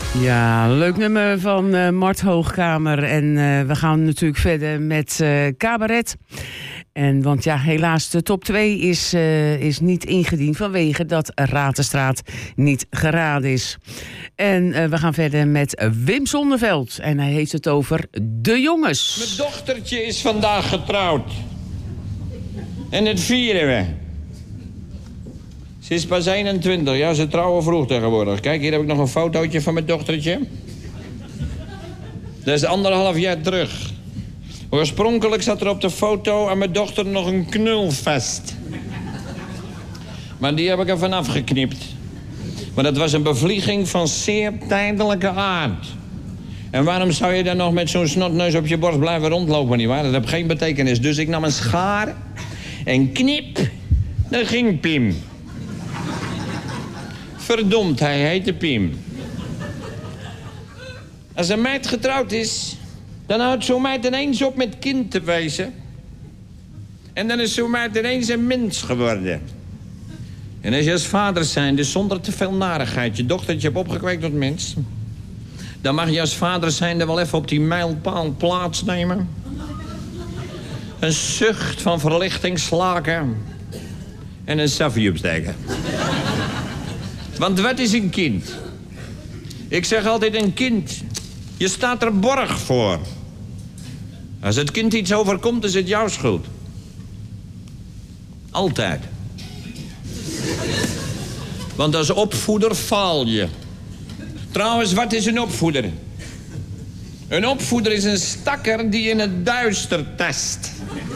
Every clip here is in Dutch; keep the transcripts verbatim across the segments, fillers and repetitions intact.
Ja, leuk nummer van uh, Mart Hoogkamer. En uh, we gaan natuurlijk verder met uh, cabaret. En, want ja, helaas, de top twee is, uh, is niet ingediend vanwege dat Ratenstraat niet geraden is. En uh, we gaan verder met Wim Sonneveld. En hij heeft het over De Jongens. Mijn dochtertje is vandaag getrouwd. En het vieren we. Ze is pas eenentwintig. Ja, ze trouwen vroeg tegenwoordig. Kijk, hier heb ik nog een fotootje van mijn dochtertje. Dat is anderhalf jaar terug. Oorspronkelijk zat er op de foto aan mijn dochter nog een knul vast. Maar die heb ik er vanaf geknipt. Maar dat was een bevlieging van zeer tijdelijke aard. En waarom zou je dan nog met zo'n snotneus op je borst blijven rondlopen, nietwaar? Dat heeft geen betekenis. Dus ik nam een schaar en knip, daar ging Pim. Verdomd, hij heette Pim. Als een meid getrouwd is, dan houdt zo'n meid ineens op met kind te wezen. En dan is zo'n meid ineens een mens geworden. En als je als vader zijnde zonder te veel narigheid je dochtertje hebt opgekweekt tot mens, dan mag je als vader zijnde wel even op die mijlpaal plaatsnemen. Een zucht van verlichting slaken en een saffie opsteken. Want wat is een kind? Ik zeg altijd een kind. Je staat er borg voor. Als het kind iets overkomt, is het jouw schuld. Altijd. Want als opvoeder faal je. Trouwens, wat is een opvoeder? Een opvoeder is een stakker die in het duister tast.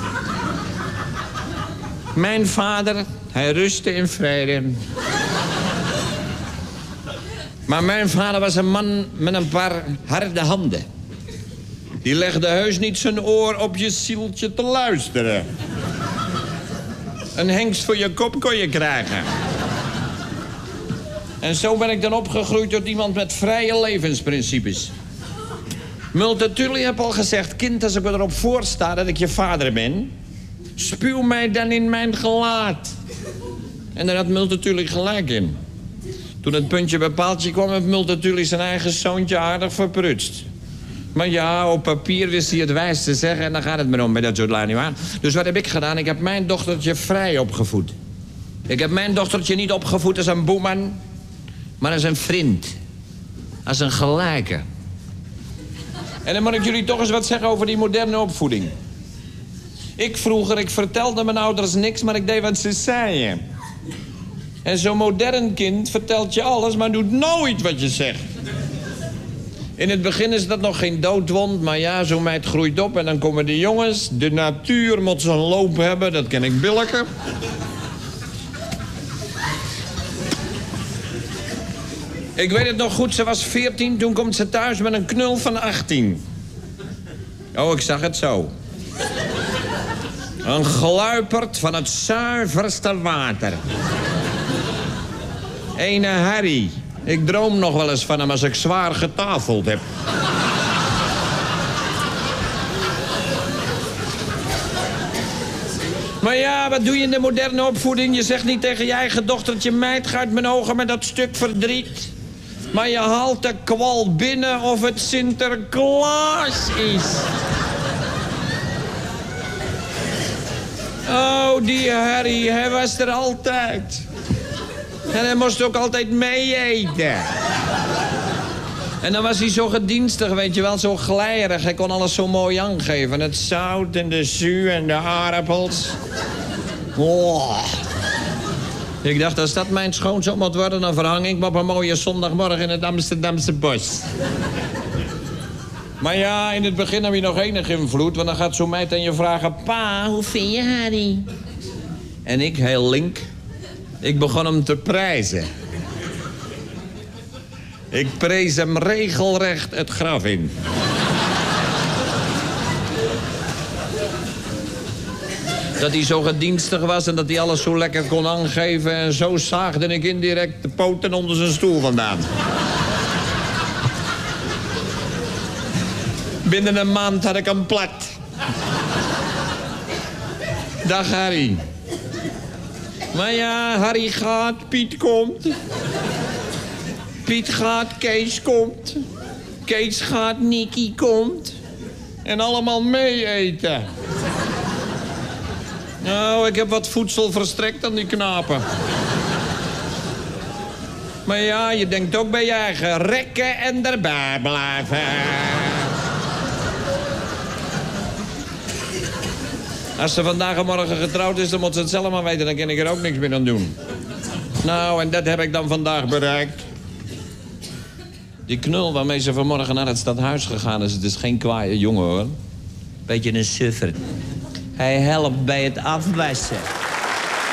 Mijn vader, hij rustte in vrede. Maar mijn vader was een man met een paar harde handen. Die legde heus niet zijn oor op je zieltje te luisteren. Een hengst voor je kop kon je krijgen. En zo ben ik dan opgegroeid tot iemand met vrije levensprincipes. Multatuli heb al gezegd, kind, als ik erop voorsta dat ik je vader ben, spuw mij dan in mijn gelaat. En daar had Multatuli gelijk in. Toen het puntje bij paaltje kwam, heeft Multatuli zijn eigen zoontje aardig verprutst. Maar ja, op papier wist hij het wijs te zeggen en dan gaat het me om met dat soort lui niet waar. Dus wat heb ik gedaan? Ik heb mijn dochtertje vrij opgevoed. Ik heb mijn dochtertje niet opgevoed als een boeman, maar als een vriend. Als een gelijke. En dan moet ik jullie toch eens wat zeggen over die moderne opvoeding. Ik vroeger, ik vertelde mijn ouders niks, maar ik deed wat ze zeiden. En zo'n modern kind vertelt je alles, maar doet nooit wat je zegt. In het begin is dat nog geen doodwond, maar ja, zo'n meid groeit op en dan komen de jongens. De natuur moet zijn loop hebben, dat ken ik billijker. Ik weet het nog goed, ze was veertien, toen komt ze thuis met een knul van achttien. Oh, ik zag het zo. Een gluiperd van het zuiverste water. Ene Harry. Ik droom nog wel eens van hem als ik zwaar getafeld heb. Maar ja, wat doe je in de moderne opvoeding? Je zegt niet tegen je eigen dochtertje, meid, ga uit mijn ogen met dat stuk verdriet. Maar je haalt de kwal binnen of het Sinterklaas is. Oh, die Harry, hij was er altijd. En hij moest ook altijd mee eten. En dan was hij zo gedienstig, weet je wel, zo glijrig. Hij kon alles zo mooi aangeven. Het zout en de zuur en de aardappels. Oh. Ik dacht, als dat mijn schoonzoon moet worden, dan verhang ik me op een mooie zondagmorgen in het Amsterdamse bos. Maar ja, in het begin heb je nog enig invloed, want dan gaat zo'n meid aan je vragen, pa, hoe vind je Harry? En ik, heel link, ik begon hem te prijzen. Ik prees hem regelrecht het graf in. Dat hij zo gedienstig was en dat hij alles zo lekker kon aangeven. En zo zaagde ik indirect de poten onder zijn stoel vandaan. Binnen een maand had ik hem plat. Dag Harry. Maar ja, Harry gaat, Piet komt. Piet gaat, Kees komt. Kees gaat, Nicky komt. En allemaal mee eten. Nou, ik heb wat voedsel verstrekt aan die knapen. Maar ja, je denkt ook bij je eigen rekken en erbij blijven. Als ze vandaag en morgen getrouwd is, dan moet ze het zelf maar weten. Dan kan ik er ook niks meer aan doen. Nou, en dat heb ik dan vandaag bereikt. Die knul waarmee ze vanmorgen naar het stadhuis gegaan is... het is geen kwaaie jongen, hoor. Beetje een suffer. Hij helpt bij het afwassen.